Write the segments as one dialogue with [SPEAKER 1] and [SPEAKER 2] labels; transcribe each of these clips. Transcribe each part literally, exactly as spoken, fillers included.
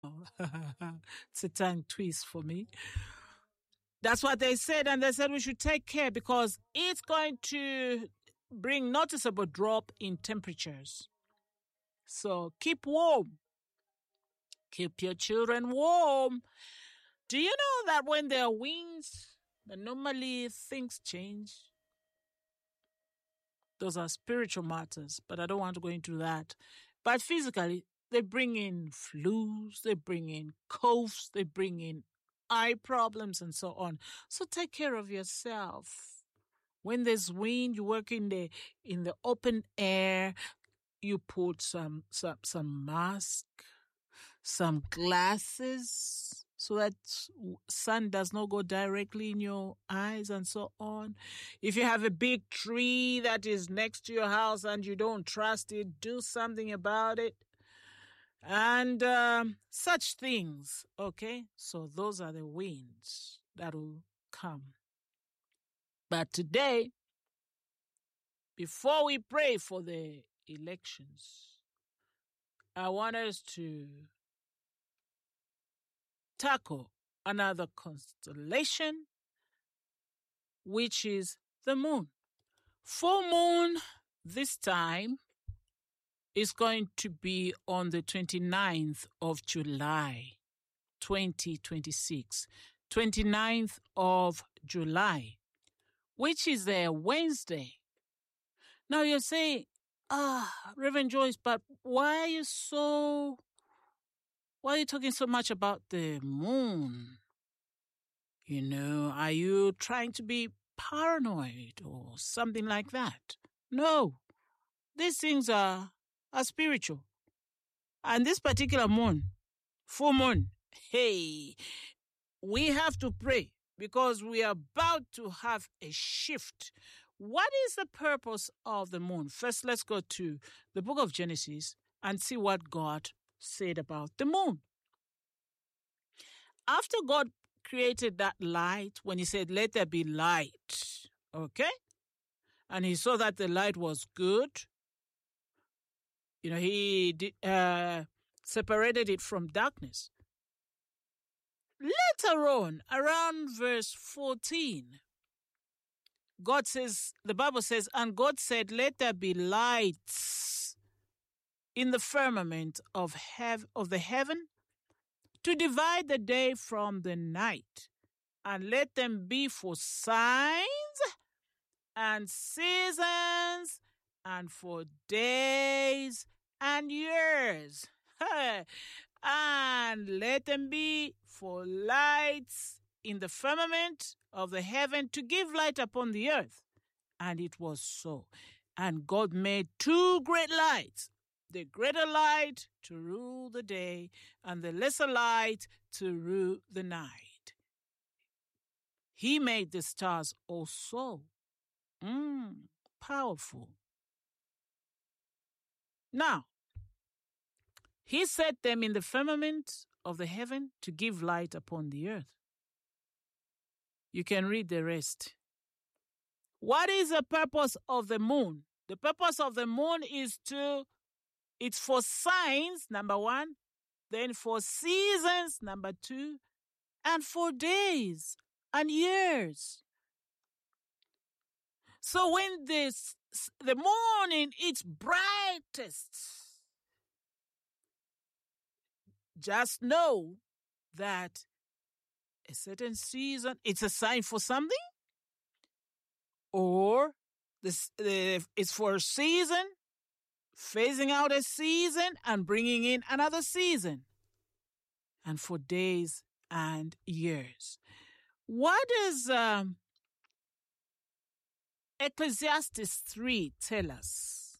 [SPEAKER 1] It's a tongue twist for me. That's what they said, and they said we should take care because it's going to bring noticeable drop in temperatures. So keep warm. Keep your children warm. Do you know that when there are winds, that normally things change? Those are spiritual matters, but I don't want to go into that. But physically, they bring in flus, they bring in coughs, they bring in eye problems and so on. So take care of yourself. When there's wind, you work in the in the open air, you put some some some mask, some glasses, so that sun does not go directly in your eyes and so on. If you have a big tree that is next to your house and you don't trust it, do something about it. And um, such things, okay? So those are the winds that will come. But today, before we pray for the elections, I want us to tackle another constellation, which is the moon. Full moon this time is going to be on the twenty-ninth of July, twenty twenty-six. twenty-ninth of July, which is a Wednesday. Now you're saying, ah, Reverend Joyce, but why are you so, why are you talking so much about the moon? You know, are you trying to be paranoid or something like that? No, these things are, are spiritual. And this particular moon, full moon, hey, we have to pray because we are about to have a shift. What is the purpose of the moon? First, let's go to the book of Genesis and see what God said about the moon. After God created that light, when he said, let there be light, okay? And he saw that the light was good. You know, he did, uh, separated it from darkness. Later on, around verse fourteen, God says, the Bible says, and God said, let there be lights in the firmament of hev- of the heaven to divide the day from the night, and let them be for signs and seasons and for days and years. And let them be for lights in the firmament of the heaven to give light upon the earth. And it was so. And God made two great lights, the greater light to rule the day and the lesser light to rule the night. He made the stars also. Mm, powerful. Now, he set them in the firmament of the heaven to give light upon the earth. You can read the rest. What is the purpose of the moon? The purpose of the moon is to, it's for signs, number one, then for seasons, number two, and for days and years. So when this, the morning is brightest, just know that a certain season, it's a sign for something, or this uh, it's for a season, phasing out a season and bringing in another season, and for days and years. What does um, Ecclesiastes three tell us?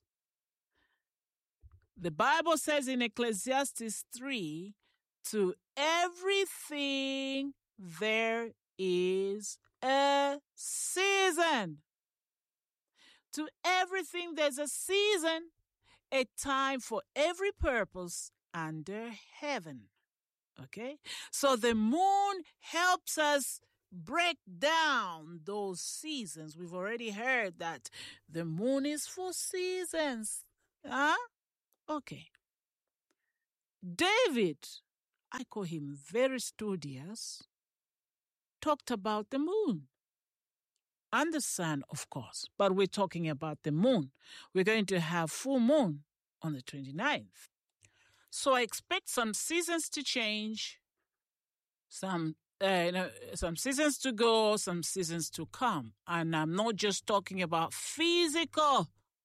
[SPEAKER 1] The Bible says in Ecclesiastes three, to everything there is a season. To everything there's a season, a time for every purpose under heaven. Okay? So the moon helps us break down those seasons. We've already heard that the moon is for seasons. Huh? Okay. David I call him very studious, talked about the moon and the sun, of course, but we're talking about the moon. We're going to have full moon on the twenty-ninth. So I expect some seasons to change, some uh, you know, some seasons to go, some seasons to come. And I'm not just talking about physical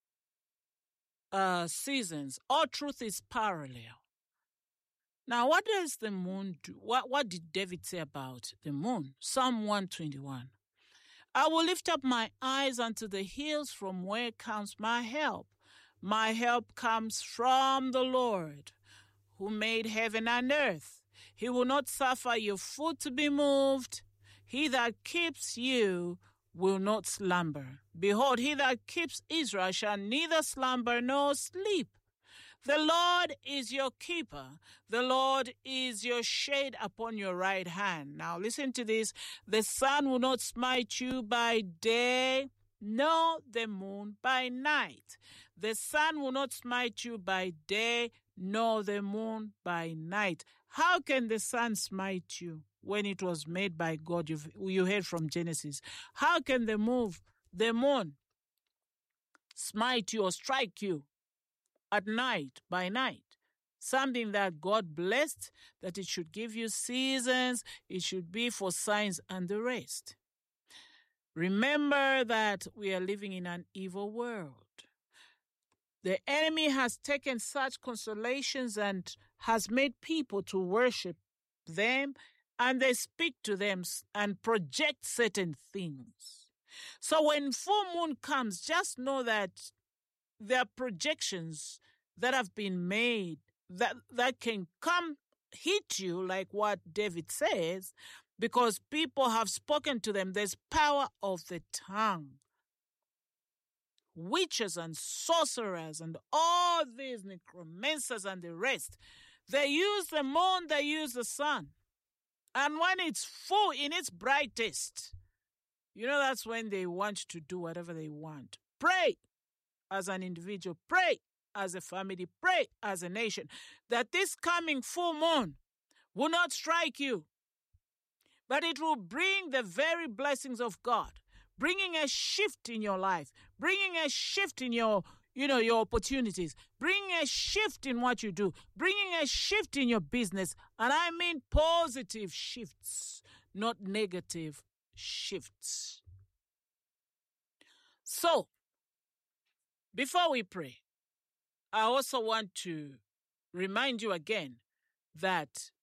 [SPEAKER 1] uh, seasons. All truth is parallel. Now, what does the moon do? What, what did David say about the moon? Psalm one twenty-one. I will lift up my eyes unto the hills, from where comes my help. My help comes from the Lord, who made heaven and earth. He will not suffer your foot to be moved. He that keeps you will not slumber. Behold, he that keeps Israel shall neither slumber nor sleep. The Lord is your keeper. The Lord is your shade upon your right hand. Now listen to this. The sun will not smite you by day, nor the moon by night. The sun will not smite you by day, nor the moon by night. How can the sun smite you when it was made by God? You've, you heard from Genesis. How can the move, the moon smite you or strike you at night, by night? Something that God blessed, that it should give you seasons, it should be for signs and the rest. Remember that we are living in an evil world. The enemy has taken such consolations and has made people to worship them, and they speak to them and project certain things. So when full moon comes, just know that there are projections that have been made that, that can come hit you, like what David says, because people have spoken to them. There's power of the tongue. Witches and sorcerers and all these necromancers and the rest, they use the moon, they use the sun. And when it's full in its brightest, you know, that's when they want to do whatever they want. Pray as an individual, pray as a family, pray as a nation, that this coming full moon will not strike you, but it will bring the very blessings of God, bringing a shift in your life, bringing a shift in your, you know, your opportunities, bringing a shift in what you do, bringing a shift in your business. And I mean positive shifts, not negative shifts. So, before we pray, I also want to remind you again that